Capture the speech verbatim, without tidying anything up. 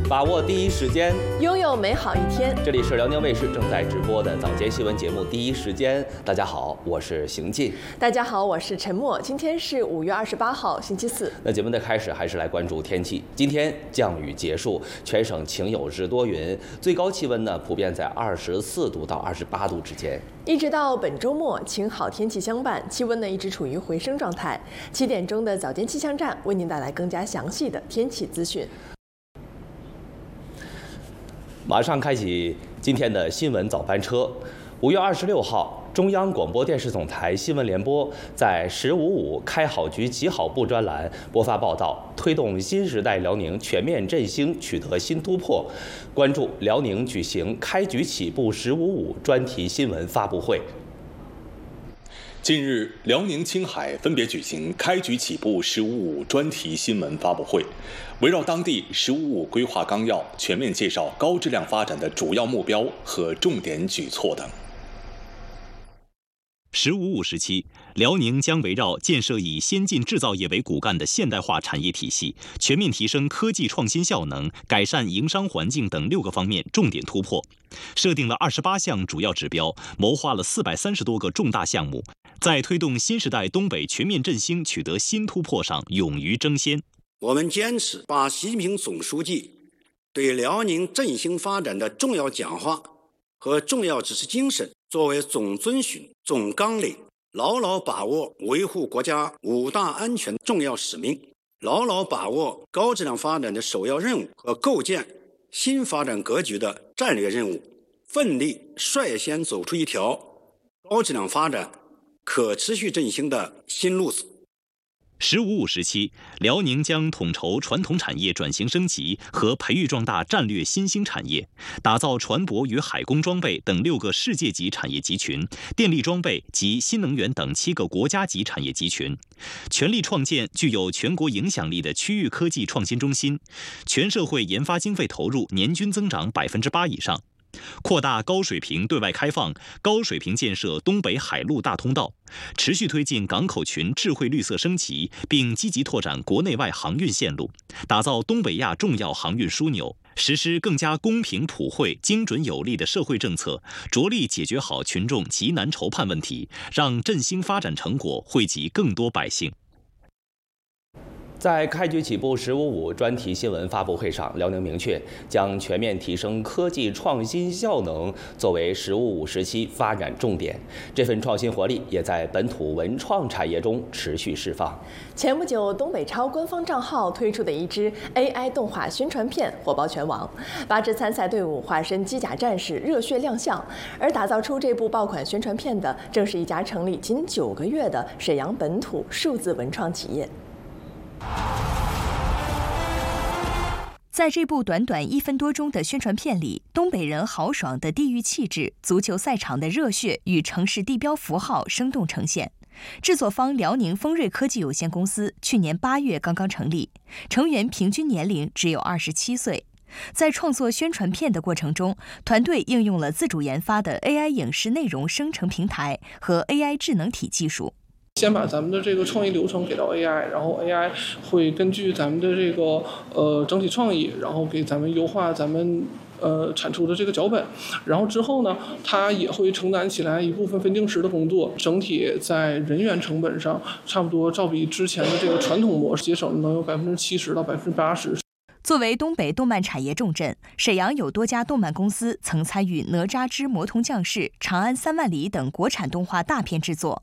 把握第一时间， 拥有美好一天。 这里是辽宁卫视正在直播的早间新闻节目《第一时间》。大家好，我是邢进。 大家好，我是陈默。今天是五月二十八号，星期四。 那节目的开始还是来关注天气。今天降雨结束，全省晴有至多云，最高气温呢普遍在二十四度到二十八度之间。 一直到本周末，晴好天气相伴，气温呢一直处于回升状态。七点钟的早间气象站为您带来更加详细的天气资讯。 马上开启今天的新闻早班车。五月二十六号，中央广播电视总台新闻联播在“十五五开好局集好部”专栏播发报道，推动新时代辽宁全面振兴取得新突破。关注辽宁举行开局起步“十五五”专题新闻发布会。 近日，辽宁、青海分别举行开局起步“十五五”专题新闻发布会，围绕当地“十五五”规划纲要，全面介绍高质量发展的主要目标和重点举措等。 十五五时期，辽宁将围绕建设以先进制造业为骨干的现代化产业体系，全面提升科技创新效能，改善营商环境等六个方面重点突破，设定了二十八项主要指标，谋划了四百三十多个重大项目，在推动新时代东北全面振兴取得新突破上勇于争先。 我们坚持把习近平总书记对辽宁振兴发展的重要讲话和重要指示精神作为总遵循、总纲领，牢牢把握维护国家五大安全重要使命，牢牢把握高质量发展的首要任务和构建新发展格局的战略任务，奋力率先走出一条高质量发展、可持续振兴的新路子。 十五五时期，辽宁将统筹传统产业转型升级和培育壮大战略新兴产业，打造船舶与海工装备等六个世界级产业集群，电力装备及新能源等七个国家级产业集群，全力创建具有全国影响力的区域科技创新中心，全社会研发经费投入年均增长百分之八以上。扩大高水平对外开放，高水平建设东北海陆大通道，持续推进港口群智慧绿色升级，并积极拓展国内外航运线路，打造东北亚重要航运枢纽，实施更加公平普惠、精准有力的社会政策，着力解决好群众急难愁盼问题，让振兴发展成果惠及更多百姓。 在开局起步“十五五”专题新闻发布会上，辽宁明确将全面提升科技创新效能作为“十五五”时期发展重点。这份创新活力也在本土文创产业中持续释放。 前不久，东北超官方账号推出的一支 A I 动画宣传片火爆全网，八支参赛队伍化身机甲战士热血亮相。而打造出这部爆款宣传片的，正是一家成立仅九个月的沈阳本土数字文创企业。 在这部短短一分多钟的宣传片里，东北人豪爽的地域气质、足球赛场的热血与城市地标符号生动呈现。制作方辽宁丰瑞科技有限公司去年八月刚刚成立，成员平均年龄只有二十七岁。在创作宣传片的过程中，团队应用了自主研发的 A I 影视内容生成平台和 A I 智能体技术。 先把咱们的这个创意流程给到 A I， 然后 A I 会根据咱们的这个呃整体创意，然后给咱们优化咱们呃产出的这个脚本，然后之后呢，它也会承担起来一部分分定时的工作，整体在人员成本上差不多照比之前的这个传统模式节省能有百分之七十到百分之八十。 作为东北动漫产业重镇，沈阳有多家动漫公司曾参与《哪吒之魔童降世》《长安三万里》等国产动画大片制作。